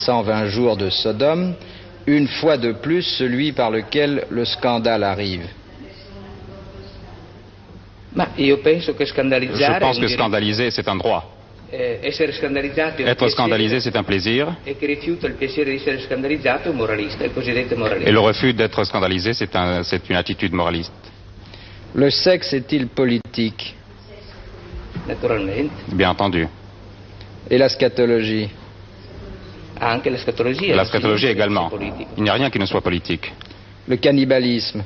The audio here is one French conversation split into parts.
120 jours de Sodome, une fois de plus celui par lequel le scandale arrive. Je pense que scandaliser, c'est un droit. Être scandalisé, c'est un plaisir. Et le refus d'être scandalisé, c'est une attitude moraliste. Le sexe est-il politique? Bien entendu. Et la scatologie? La scatologie également. Il n'y a rien qui ne soit politique. Le cannibalisme?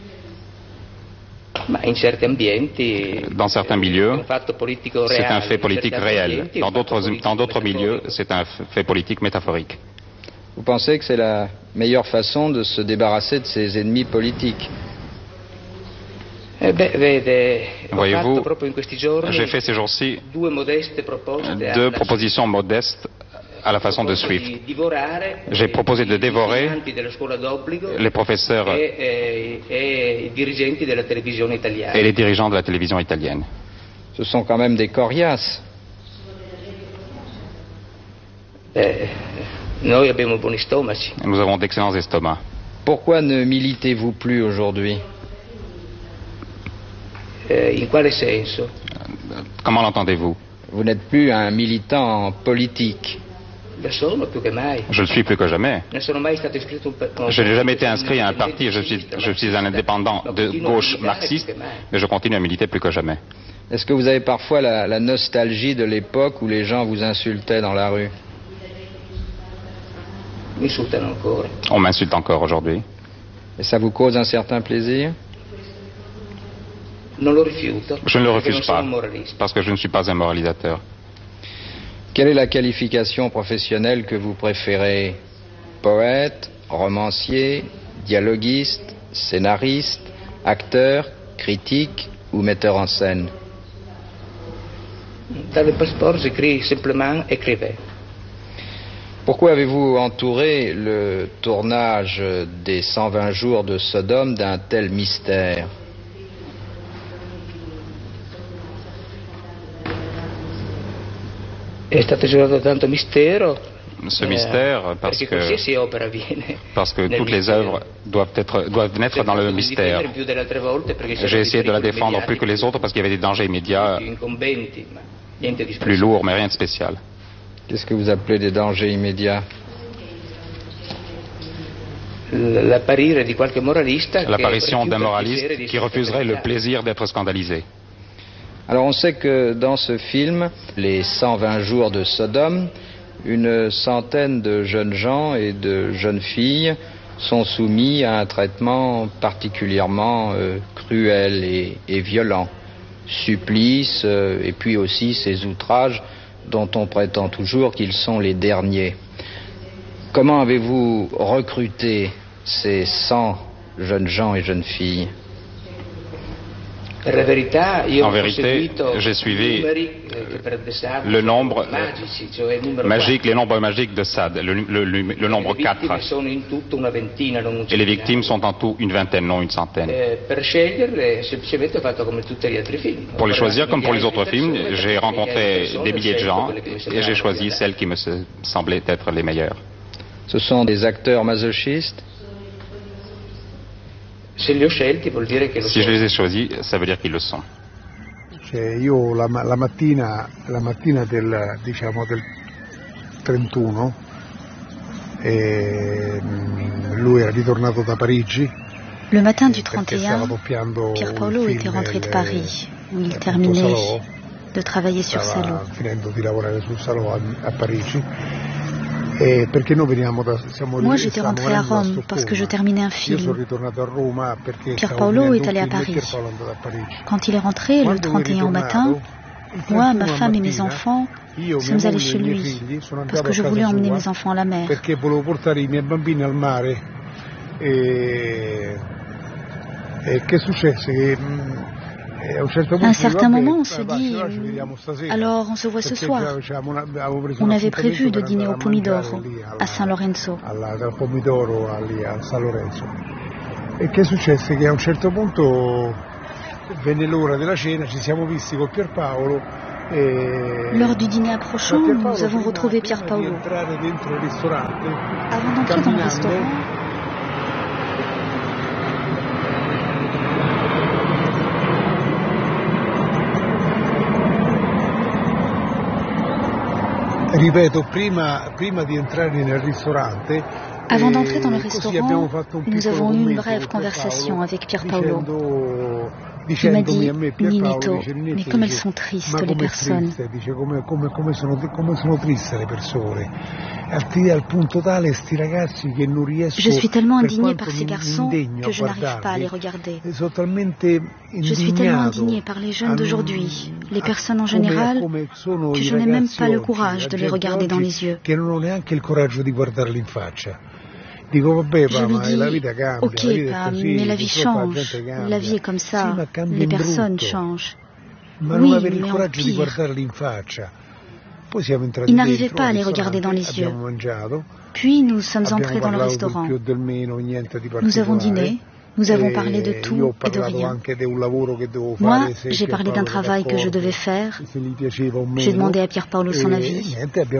Dans certains milieux, c'est un fait politique réel. Dans d'autres milieux, c'est un fait politique métaphorique. Vous pensez que c'est la meilleure façon de se débarrasser de ses ennemis politiques? Voyez-vous, j'ai fait ces jours-ci deux propositions modestes à la façon de Swift. J'ai proposé de dévorer les professeurs et les dirigeants de la télévision italienne. Ce sont quand même des coriaces. Nous avons d'excellents estomacs. Pourquoi ne militez-vous plus aujourd'hui? Comment l'entendez-vous? Vous n'êtes plus un militant politique. Je le suis plus que jamais. Je n'ai jamais été inscrit à un parti. Je suis un indépendant de gauche marxiste, mais je continue à militer plus que jamais. Est-ce que vous avez parfois la nostalgie de l'époque où les gens vous insultaient dans la rue? On m'insulte encore aujourd'hui. Et ça vous cause un certain plaisir? Je ne le refuse pas, parce que je ne suis pas un moralisateur. Quelle est la qualification professionnelle que vous préférez? Poète, romancier, dialoguiste, scénariste, acteur, critique ou metteur en scène? Dans le passeport, j'écris simplement écrivain. Pourquoi avez-vous entouré le tournage des 120 jours de Sodome d'un tel mystère? Ce mystère, parce que toutes les œuvres doivent naître dans le mystère. J'ai essayé de la défendre plus que les autres parce qu'il y avait des dangers immédiats plus lourds, mais rien de spécial. Qu'est-ce que vous appelez des dangers immédiats? L'apparition d'un moraliste qui refuserait le plaisir d'être scandalisé. Alors on sait que dans ce film, les 120 jours de Sodome, une centaine de jeunes gens et de jeunes filles sont soumis à un traitement particulièrement cruel et violent. Supplices et puis aussi ces outrages dont on prétend toujours qu'ils sont les derniers. Comment avez-vous recruté ces 100 jeunes gens et jeunes filles? En vérité, j'ai suivi le nombre magique, les nombres magiques de Sade, le nombre 4. Et les victimes sont en tout une vingtaine, non une centaine. Pour les choisir, comme pour les autres films, j'ai rencontré des milliers de gens et j'ai choisi celles qui me semblaient être les meilleures. Ce sont des acteurs masochistes? Si je les ai choisis, ça veut dire qu'ils le sont. Io la mattina del 31 lui era ritornato da Parigi. Le matin du 31, Pier Paolo était rentré de Paris, où il terminait de travailler sur Salò. Finendo di lavorare sul Salò a Parigi. Moi, j'étais rentré à Rome parce que je terminais un film. Pier Paolo est allé à Paris. Quand il est rentré le 31 au matin, moi, ma femme et mes enfants sommes allés chez lui parce que je voulais emmener mes enfants à la mer. À un certain moment, on se dit, alors on se voit ce soir. On avait prévu de dîner au Pomodoro, à San Lorenzo. E che successe? Che a un certo punto venne l'ora della cena, ci siamo visti con Pierpaolo Lors du dîner approchant, nous avons retrouvé Pier Paolo. Avant d'entrer dans le restaurant, Ripeto, prima di entrare nel ristorante, avant d'entrer dans le restaurant, nous avons eu une brève conversation avec Pier Paolo. Il m'a dit, Ninetto, mais comme elles sont tristes les personnes. Je suis tellement indigné par ces garçons que je n'arrive pas à les regarder. Je suis tellement indigné par les jeunes d'aujourd'hui, les personnes en général, que je n'ai même pas le courage de les regarder dans les yeux. Je lui dis, ok, mais la vie change, la vie est comme ça, les personnes changent. Oui, mais en pire. Il n'arrivait pas à les regarder dans les yeux. Puis nous sommes entrés dans le restaurant. Nous avons dîné. Nous avons parlé de tout et de rien. Moi, j'ai parlé d'un travail que je devais faire. J'ai demandé à Pier Paolo son avis.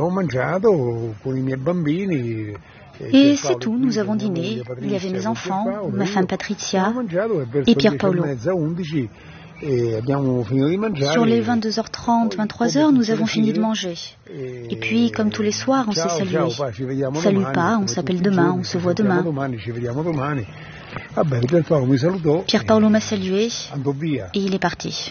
Et c'est tout, nous avons dîné. Il y avait mes enfants, ma femme Patrizia et Pier Paolo. Sur les 22h30, 23h, nous avons fini de manger. Et puis, comme tous les soirs, on s'est salué. Salut pas, on s'appelle demain, on se voit demain. Pier Paolo m'a salué et il est parti.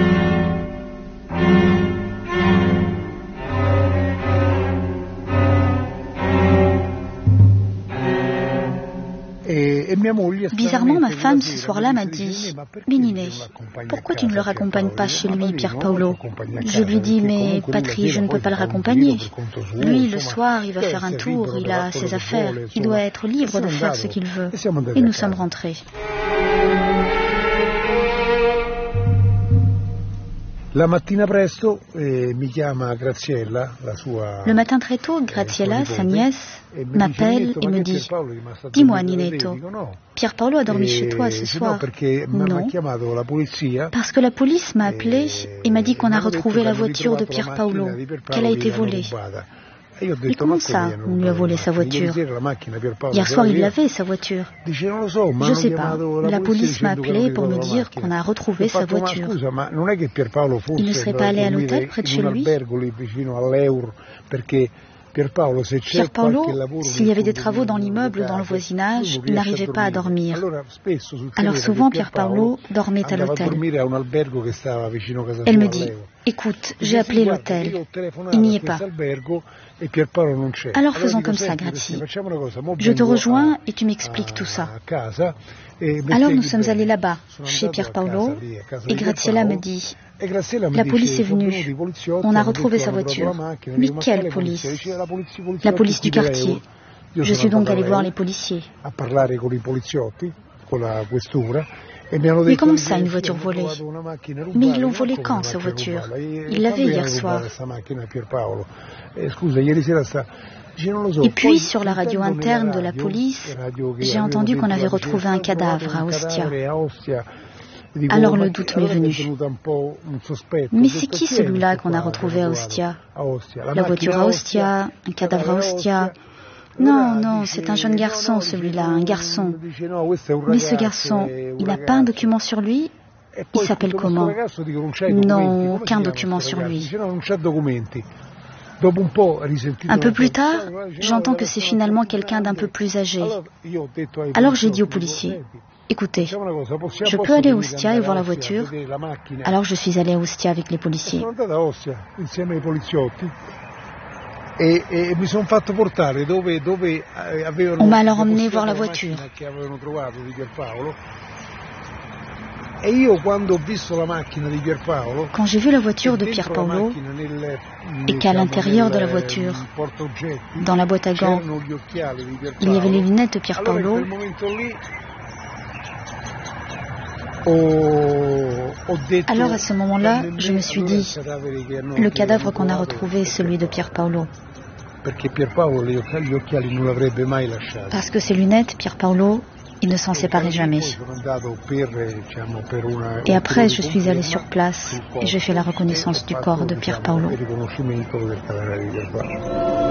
Bizarrement, ma femme, ce soir-là, m'a dit « Béniné, pourquoi tu ne le raccompagnes pas chez lui, Pier Paolo ?» Je lui dis « Mais Patri, je ne peux pas le raccompagner. Lui, le soir, il va faire un tour, il a ses affaires, il doit être libre de faire ce qu'il veut. » Et nous sommes rentrés. Le matin très tôt, Graziella, sa nièce, m'appelle et me dit « Dis-moi, Ninetto, Pier Paolo a dormi chez toi ce soir ?» Non, parce que la police m'a appelé et m'a dit qu'on a retrouvé la voiture de Pier Paolo, qu'elle a été volée. Et comment ça, on lui a volé sa voiture? Hier soir, il l'avait, sa voiture. Je ne sais pas. La police m'a appelé pour me dire qu'on a retrouvé sa voiture. Il ne serait pas allé à l'hôtel près de chez lui? Pier Paolo, s'il y avait des travaux dans l'immeuble ou dans le voisinage, il n'arrivait pas à dormir. Alors souvent, Pier Paolo dormait à l'hôtel. Elle me dit, écoute, j'ai appelé l'hôtel, il n'y est pas. Alors faisons comme ça, Grazie. Je te rejoins et tu m'expliques tout ça. Alors nous sommes allés là-bas, chez Pier Paolo, et Graziella me dit, la police est venue, on a retrouvé sa voiture. Mais quelle police? La police du quartier. Je suis donc allé voir les policiers. Mais comment ça, une voiture volée? Mais ils l'ont volée quand, sa voiture? Ils l'avaient hier soir. Et puis, sur la radio interne de la police, j'ai entendu qu'on avait retrouvé un cadavre à Ostia. Alors le doute m'est venu. Mais c'est qui celui-là qu'on a retrouvé à Ostia? La voiture à Ostia, un cadavre à Ostia. Non, non, c'est un jeune garçon celui-là, un garçon. Mais ce garçon, il n'a pas un document sur lui? Il s'appelle comment? Non, aucun document sur lui. Un peu plus tard, j'entends que c'est finalement quelqu'un d'un peu plus âgé. Alors j'ai dit aux policiers, écoutez, je peux aller à Ostia et voir la voiture? Alors je suis allé à Ostia avec les policiers. On m'a alors emmené voir la voiture. Quand j'ai vu la voiture de Pier Paolo et qu'à l'intérieur de la voiture, dans la boîte à gants, il y avait les lunettes de Pier Paolo, alors à ce moment-là, je me suis dit, le cadavre qu'on a retrouvé est celui de Pier Paolo. Parce que ses lunettes, Pier Paolo Ils ne s'en séparaient jamais. Et après, je suis allé sur place et j'ai fait la reconnaissance du corps de Pier Paolo.